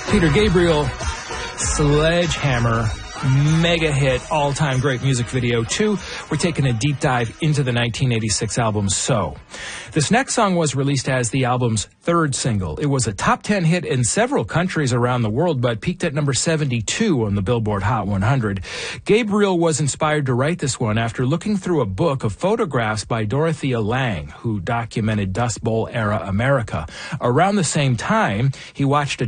Peter Gabriel, Sledgehammer, mega hit, all-time great music video. 2, we're taking a deep dive into the 1986 album So. This next song was released as the album's 3rd single. It was a top 10 hit in several countries around the world, but peaked at number 72 on the Billboard Hot 100. Gabriel was inspired to write this one after looking through a book of photographs by Dorothea Lange, who documented Dust Bowl-era America. Around the same time, he watched a